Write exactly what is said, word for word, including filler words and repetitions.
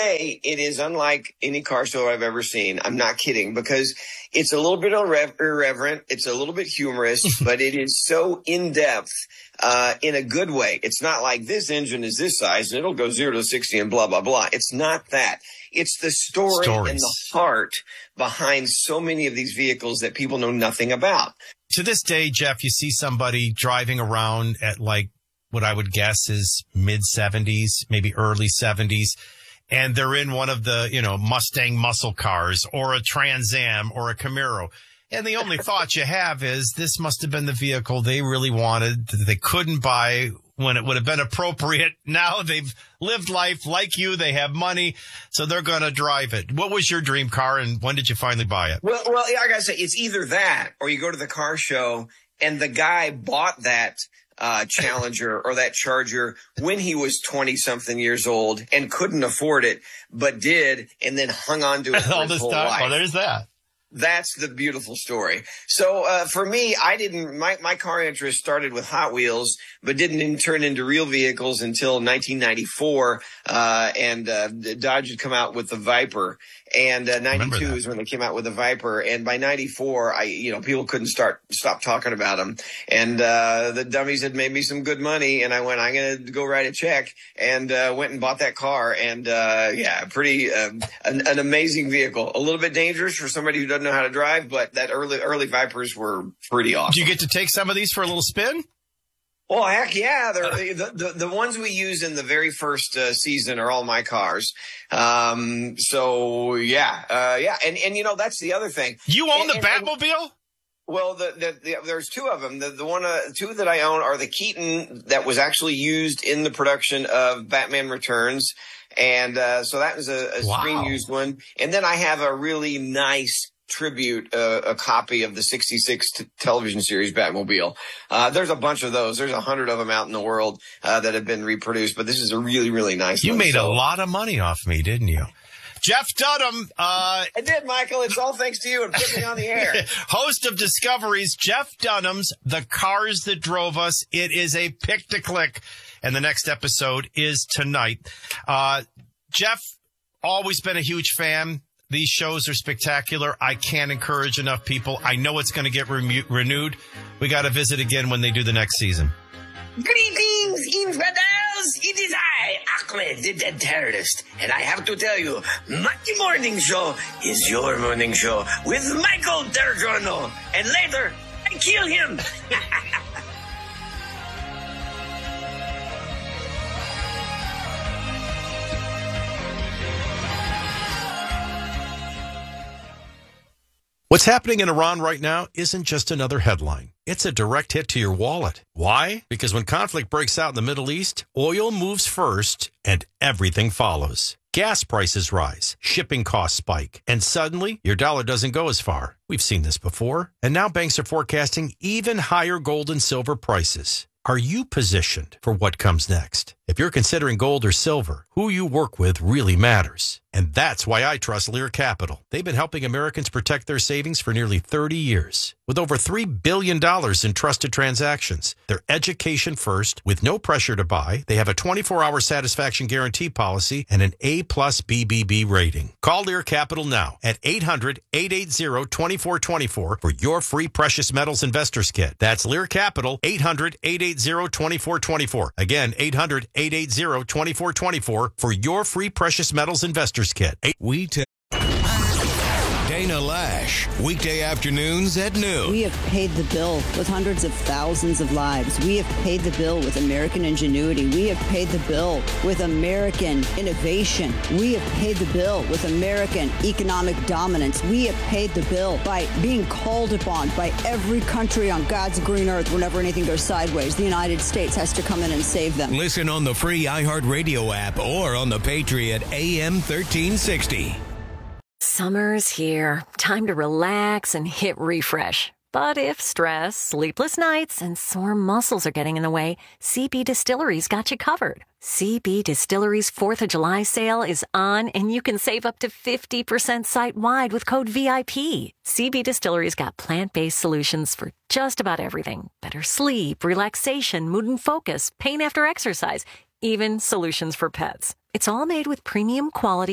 say it is unlike any car show I've ever seen. I'm not kidding, because it's a little bit irre- irreverent. It's a little bit humorous, but it is so in-depth uh, in a good way. It's not like this engine is this size and it'll go zero to sixty and blah, blah, blah. It's not that. It's the story Stories. and the heart behind so many of these vehicles that people know nothing about. To this day, Jeff, you see somebody driving around at like what I would guess is mid seventies, maybe early seventies, and they're in one of the, you know, Mustang muscle cars or a Trans Am or a Camaro. And the only thought you have is this must have been the vehicle they really wanted that they couldn't buy when it would have been appropriate. Now they've lived life like you. They have money, so they're going to drive it. What was your dream car, and when did you finally buy it? Well, well, I got to say, it's either that or you go to the car show and the guy bought that uh Challenger or that Charger when he was twenty-something years old and couldn't afford it, but did, and then hung on to it for all his this whole time. life. Oh, there's that. That's the beautiful story. So, uh, for me, I didn't, my, my car interest started with Hot Wheels, but didn't turn into real vehicles until nineteen ninety-four. Uh, and, uh, Dodge had come out with the Viper, and, uh, ninety-two is when they came out with the Viper. And by ninety-four, I, you know, people couldn't start, stop talking about them. And, uh, the dummies had made me some good money, and I went, I'm going to go write a check, and, uh, went and bought that car. And, uh, yeah, pretty, uh, an, an amazing vehicle. A little bit dangerous for somebody who doesn't know how to drive, but that early early Vipers were pretty awesome. Do you get to take some of these for a little spin? Oh, heck yeah. They're, uh, the, the the ones we use in the very first uh, season are all my cars. Um, so, yeah. Uh, yeah. And, and, you know, that's the other thing. You own and, the and, Batmobile? Well, the, the, the, there's two of them. The, the one, uh, two that I own are the Keaton that was actually used in the production of Batman Returns. And, uh, so that was a, a wow. screen used one. And then I have a really nice tribute, uh, a copy of the sixty-six t- television series Batmobile. Uh, there's a bunch of those. There's a hundred of them out in the world, uh, that have been reproduced, but this is a really, really nice you one. You made so. a lot of money off me, didn't you? Jeff Dunham. Uh, I did, Michael. It's all thanks to you and putting me on the air. Host of Discoveries, Jeff Dunham's The Cars That Drove Us. It is a pick to click. And the next episode is tonight. Uh, Jeff, always been a huge fan. These shows are spectacular. I can't encourage enough people. I know it's going to get re- renewed. We got to visit again when they do the next season. Greetings, infidels! It is I, Ahmed, the Dead Terrorist. And I have to tell you, my morning show is your morning show with Michael Tergiano. And later, I kill him. What's happening in Iran right now isn't just another headline. It's a direct hit to your wallet. Why? Because when conflict breaks out in the Middle East, oil moves first and everything follows. Gas prices rise, shipping costs spike, and suddenly your dollar doesn't go as far. We've seen this before, and now banks are forecasting even higher gold and silver prices. Are you positioned for what comes next? If you're considering gold or silver, who you work with really matters. And that's why I trust Lear Capital. They've been helping Americans protect their savings for nearly thirty years. With over three billion dollars in trusted transactions, they're education first, with no pressure to buy. They have a twenty-four hour satisfaction guarantee policy and an A plus B B B rating. Call Lear Capital now at eight hundred, eight eight zero, two four two four for your free precious metals investors kit. That's Lear Capital, eight hundred, eight eight zero, two four two four. Again, eight hundred, eight eight zero, two four two four for your free precious metals investors kit. We tell Dana Lash, weekday afternoons at noon. We have paid the bill with hundreds of thousands of lives. We have paid the bill with American ingenuity. We have paid the bill with American innovation. We have paid the bill with American economic dominance. We have paid the bill by being called upon by every country on God's green earth whenever anything goes sideways. The United States has to come in and save them. Listen on the free iHeartRadio app or on the Patriot A M thirteen sixty. Summer's here. Time to relax and hit refresh. But if stress, sleepless nights, and sore muscles are getting in the way, C B Distillery's got you covered. C B Distillery's fourth of July sale is on, and you can save up to fifty percent site-wide with code V I P. C B Distillery's got plant-based solutions for just about everything. Better sleep, relaxation, mood and focus, pain after exercise, even solutions for pets. It's all made with premium quality